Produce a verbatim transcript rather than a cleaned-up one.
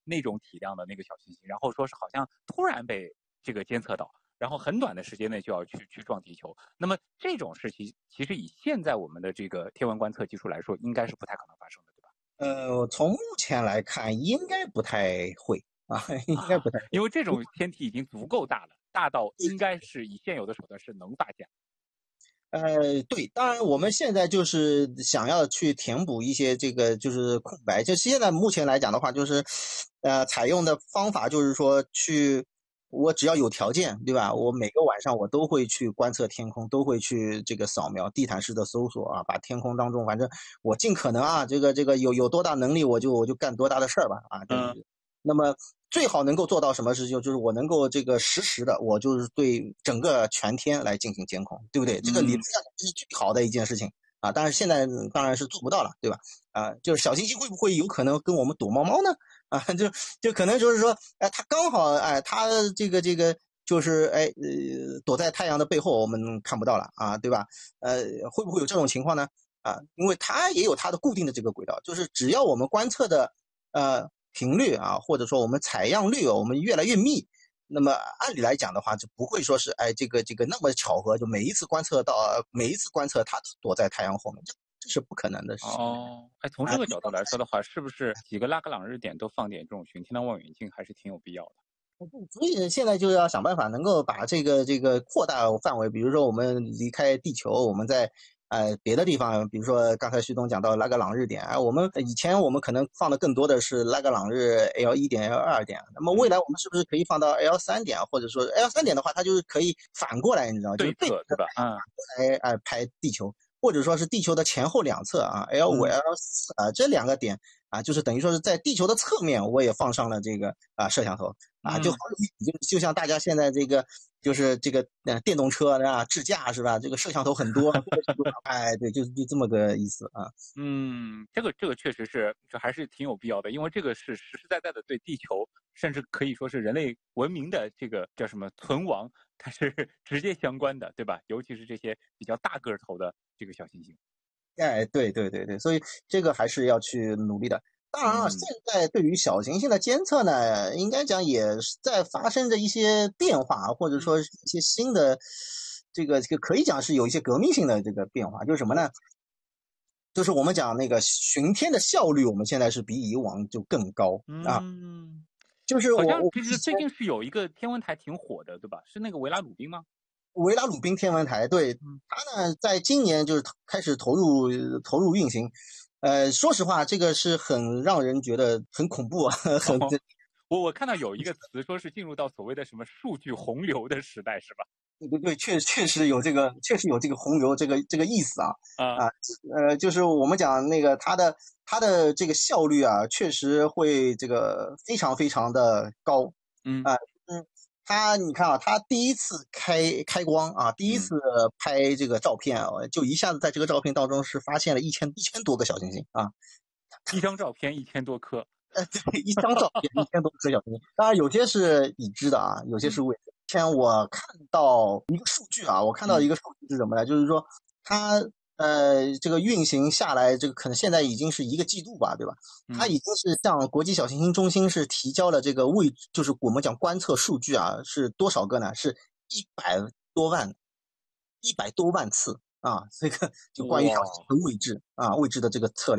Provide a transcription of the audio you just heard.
那种体量的那个小行星，然后说是好像突然被这个监测到，然后很短的时间内就要去去撞地球。那么这种事情其实以现在我们的这个天文观测技术来说，应该是不太可能发生的，对吧？ 呃，从目前来看，应该不太会啊，应该不太会， 啊，因为这种天体已经足够大了，大到应该是以现有的手段是能发现。 呃，对，当然我们现在就是想要去填补一些这个就是空白，就现在目前来讲的话，就是呃采用的方法就是说去，我只要有条件，对吧？我每个晚上我都会去观测天空，都会去这个扫描地毯式的搜索啊，把天空当中反正我尽可能啊，这个这个有有多大能力我就我就干多大的事儿吧啊，这嗯， 那么最好能够做到什么事情，就是我能够这个实时的，我就是对整个全天来进行监控，对不对？这个理论上是最好的一件事情啊，但是现在当然是做不到了，对吧？啊，就是小行星会不会有可能跟我们躲猫猫呢？啊，就就可能就是说，哎，它刚好，哎，它这个这个就是哎呃躲在太阳的背后，我们看不到了啊，对吧？呃，会不会有这种情况呢？啊，因为它也有它的固定的这个轨道，就是只要我们观测的呃频率啊，或者说我们采样率，我们越来越密，那么按理来讲的话，就不会说是哎这个这个那么巧合，就每一次观测到每一次观测它躲在太阳后面，这这是不可能的事情。 哦，哎，从这个角度来说的话，是不是几个拉格朗日点都放点这种巡天的望远镜，还是挺有必要的？ 所以现在就要想办法能够把这个这个扩大范围，比如说我们离开地球，我们在呃别的地方，比如说刚才徐总讲到拉格朗日点，啊，我们以前我们可能放的更多的是拉格朗日 L 一点 L 二点，那么未来我们是不是可以放到 L 三点，或者说 L 三点的话，它就是可以反过来，你知道，就是对侧对吧？嗯， 反过来哎拍地球，或者说是地球的前后两侧啊 ，L 五、 嗯 L 四啊这两个点啊，就是等于说是在地球的侧面，我也放上了这个啊摄像头。啊，就好比就就像大家现在这个就是这个呃电动车啊智驾是吧？这个摄像头很多，哎，对，就就这么个意思啊。 嗯，这个这个确实是，这还是挺有必要的，因为这个是实实在在的对地球，甚至可以说是人类文明的这个叫什么存亡，它是直接相关的，对吧？尤其是这些比较大个头的这个小行星。 哎，对对对对，所以这个还是要去努力的。当然了，现在对于小行星的监测呢，应该讲也是在发生着一些变化，或者说一些新的，这个这个可以讲是有一些革命性的这个变化，就是什么呢？就是我们讲那个巡天的效率，我们现在是比以往就更高啊。 嗯， 就是好我我像就是最近是有一个天文台挺火的，对吧？是那个维拉鲁宾吗？ 维拉鲁宾天文台，对，它呢在今年就是开始投入投入运行。呃，说实话，这个是很让人觉得很恐怖啊，很、 哦、我我看到有一个词说是进入到所谓的什么数据洪流的时代，是吧？ 对对对，确确实有这个，确实有这个洪流这个这个意思啊啊， 呃，就是我们讲那个它的它的这个效率啊，确实会这个非常非常的高， 嗯啊、嗯，它你看啊，它第一次开开光啊，第一次拍这个照片啊，就一下子在这个照片当中是发现了一千一千多个小行星啊， 一张照片一千多颗， 呃，对，一张照片一千多颗小行星，当然有些是已知的啊，有些是未知。前我看到一个数据啊，我看到一个数据是什么呢？就是说它呃这个运行下来，这个可能现在已经是一个季度吧，对吧？它已经是向国际小行星中心是提交了这个位，就是我们讲观测数据啊，是多少个呢？是一百多万，一百多万次啊，这个就关于小行星的位置啊，位置的这个测量。